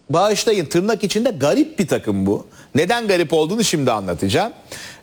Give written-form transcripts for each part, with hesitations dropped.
bağışlayın, tırnak içinde garip bir takım bu. Neden garip olduğunu şimdi anlatacağım.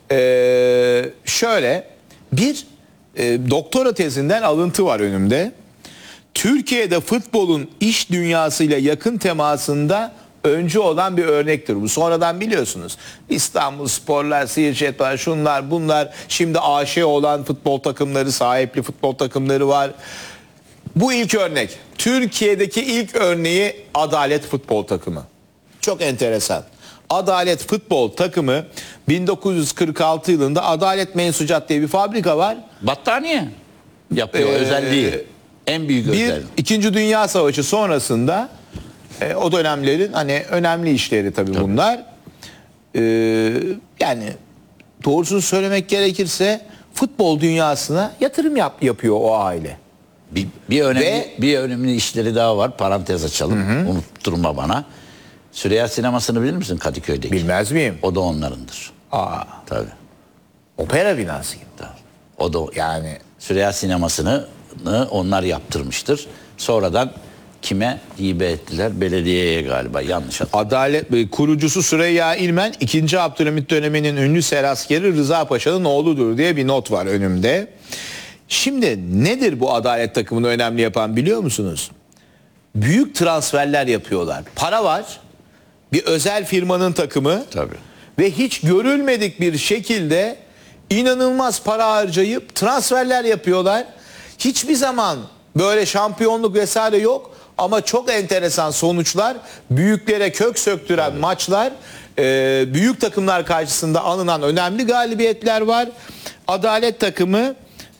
Şöyle bir doktora tezinden alıntı var önümde. Türkiye'de futbolun iş dünyasıyla yakın temasında öncü olan bir örnektir bu. Sonradan biliyorsunuz İstanbulsporlar, Sihircetler, şunlar bunlar, şimdi AŞ olan futbol takımları, sahipli futbol takımları var. Bu ilk örnek. Türkiye'deki ilk örneği Adalet Futbol Takımı. Çok enteresan. Adalet Futbol Takımı 1946 yılında Adalet Mensucat diye bir fabrika var. Battaniye yapıyor, özelliği. En büyük özelliği. İkinci Dünya Savaşı sonrasında o dönemlerin hani önemli işleri tabii bunlar. Yani doğrusunu söylemek gerekirse futbol dünyasına yatırım yapıyor o aile. Bir önemli işleri daha var. Parantez açalım. Unutturma bana. Süreyya Sineması'nı bilir misin Kadıköy'deki? Bilmez miyim? O da onlarındır. Tabii. Opera binası gibi. O da yani Süreyya Sineması'nı onlar yaptırmıştır. Sonradan kime hibe ettiler? Belediyeye galiba, yanlış hatırlamıyorum. Adalet kurucusu Süreyya İlmen 2. Abdülhamit döneminin ünlü seraskeri Rıza Paşa'nın oğludur diye bir not var önümde. Şimdi nedir bu Adalet takımını önemli yapan biliyor musunuz? Büyük transferler yapıyorlar. Para var. Bir özel firmanın takımı. Tabii. Ve hiç görülmedik bir şekilde inanılmaz para harcayıp transferler yapıyorlar. Hiçbir zaman böyle şampiyonluk vesaire yok. Ama çok enteresan sonuçlar, büyüklere kök söktüren maçlar, büyük takımlar karşısında alınan önemli galibiyetler var. Adalet takımı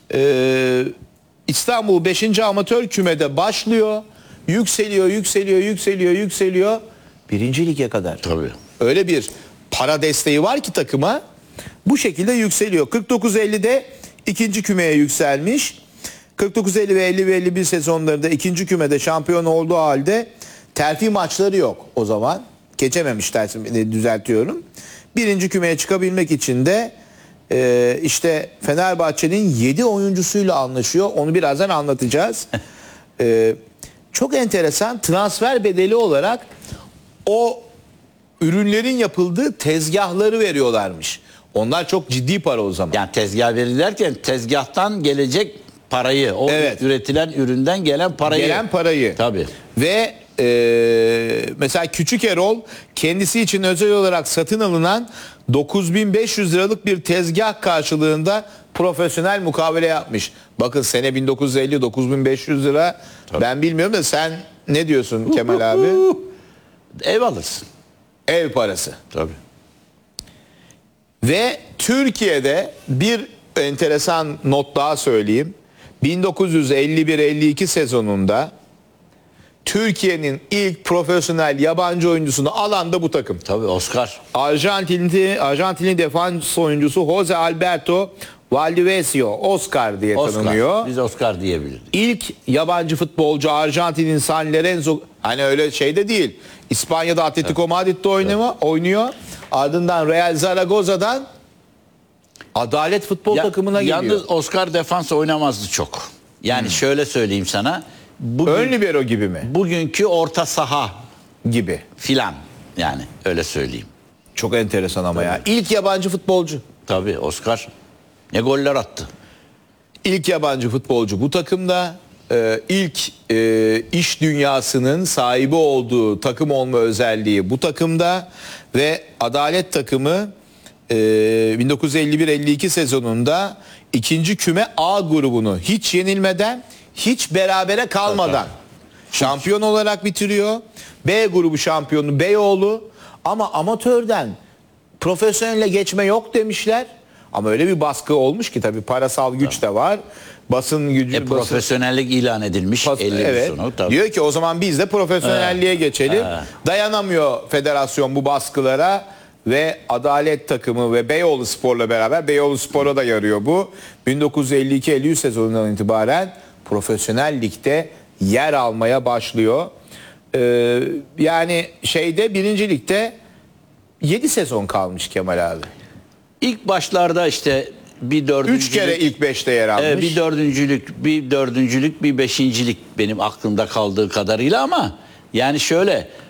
İstanbul 5. Amatör Küme'de başlıyor. Yükseliyor. Birinci lige kadar. Tabii. Öyle bir para desteği var ki takıma. Bu şekilde yükseliyor. 49-50'de ikinci kümeye yükselmiş. 49-50 ve 50 ve 51 sezonlarında ikinci kümede şampiyon olduğu halde terfi maçları yok o zaman. Geçememişler, düzeltiyorum. Birinci kümeye çıkabilmek için de işte Fenerbahçe'nin 7 oyuncusuyla anlaşıyor. Onu birazdan anlatacağız. Çok enteresan, transfer bedeli olarak o ürünlerin yapıldığı tezgahları veriyorlarmış. Onlar çok ciddi para o zaman. Yani tezgah verirlerken tezgahtan gelecek parayı, o üretilen üründen gelen parayı. Tabii. Ve mesela Küçük Erol kendisi için özel olarak satın alınan 9.500 liralık bir tezgah karşılığında profesyonel mukavele yapmış. Bakın sene 1950, 9.500 lira. Tabii. Ben bilmiyorum da sen ne diyorsun Kemal abi? Ev alırsın. Ev parası. Tabii. Ve Türkiye'de bir enteresan not daha söyleyeyim. 1951-52 sezonunda Türkiye'nin ilk profesyonel yabancı oyuncusunu alan da bu takım. Tabii, Oscar. Arjantinli defans oyuncusu Jose Alberto Valdivieso, Oscar diye tanınıyor. Biz Oscar diyebiliriz. İlk yabancı futbolcu Arjantin'in San Lorenzo, hani öyle şeyde değil. İspanya'da Atletico Madrid'de oynuyor. Ardından Real Zaragoza'dan Adalet Futbol takımına geliyor. Yalnız Oscar defans oynamazdı çok. Yani şöyle söyleyeyim sana. Ön libero gibi mi? Bugünkü orta saha gibi filan. Yani öyle söyleyeyim. Çok enteresan ama ya. İlk yabancı futbolcu. Tabii, Oscar ne goller attı. İlk yabancı futbolcu bu takımda. İlk iş dünyasının sahibi olduğu takım olma özelliği bu takımda. Ve Adalet takımı 1951-52 sezonunda ikinci küme A grubunu hiç yenilmeden, hiç berabere kalmadan şampiyon olarak bitiriyor. B grubu şampiyonu Beyoğlu, ama amatörden profesyonelle geçme yok demişler. Ama öyle bir baskı olmuş ki tabii parasal güç de var. Basın gücü. Profesyonellik ilan edilmiş 50 sonu. Tabii. Diyor ki o zaman biz de profesyonelliğe geçelim. Dayanamıyor federasyon bu baskılara ve Adalet takımı ve Beyoğlu Spor'la beraber, Beyoğlu Spor'a da yarıyor bu. 1952-53 sezonundan itibaren profesyonel ligde yer almaya başlıyor. Yani birinci ligde 7 sezon kalmış Kemal abi. İlk başlarda işte bir dördüncülük. 3 kere ilk 5'te yer almış. Bir dördüncülük, bir beşincilik benim aklımda kaldığı kadarıyla, ama yani şöyle